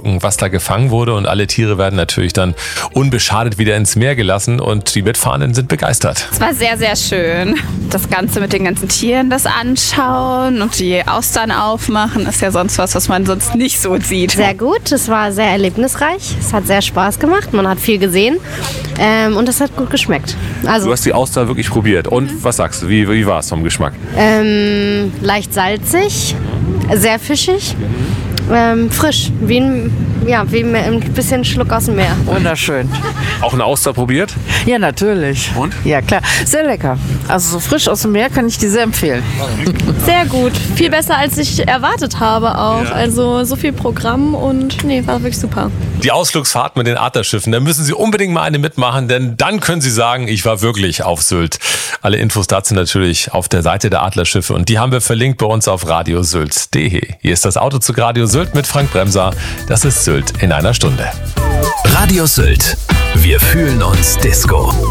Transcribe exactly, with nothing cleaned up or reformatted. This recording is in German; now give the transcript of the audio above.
gucken, was da gefangen wurde. Und alle Tiere werden natürlich dann unbeschadet wieder ins Meer gelassen und die Mitfahrenden sind begeistert. Es war sehr, sehr schön. Das Ganze mit den ganzen Tieren, das anschauen und die Austern aufmachen, ist ja sonst was, was man sonst nicht so sieht. Sehr gut, es war sehr erlebnisreich. Es hat sehr Spaß gemacht, man hat viel gesehen ähm, und es hat gut geschmeckt. Also, Du hast die Auster wirklich probiert. Und mhm. was sagst du, wie, wie war es vom Geschmack? Ähm, leicht salzig, sehr fischig, ähm, frisch, wie ein, ja, wie ein bisschen Schluck aus dem Meer. Wunderschön. Auch eine Auster probiert? Ja, natürlich. Und? Ja, klar. Sehr lecker. Also so frisch aus dem Meer kann ich dir sehr empfehlen. Sehr gut. Viel besser, als ich erwartet habe auch. Ja. Also so viel Programm und nee, war wirklich super. Die Ausflugsfahrt mit den Adlerschiffen, da müssen Sie unbedingt mal eine mitmachen, denn dann können Sie sagen, ich war wirklich auf Sylt. Alle Infos dazu natürlich auf der Seite der Adlerschiffe und die haben wir verlinkt bei uns auf radiosylt punkt de. Hier ist das Autozug Radio Sylt mit Frank Bremser. Das ist Sylt in einer Stunde. Radio Sylt. Wir fühlen uns Disco.